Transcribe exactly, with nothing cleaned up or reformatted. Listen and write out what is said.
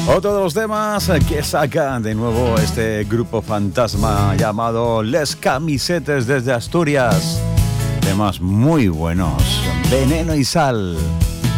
Otro de los temas que saca de nuevo este grupo fantasma llamado Les Camisetes desde Asturias. Temas muy buenos. Veneno y Sal.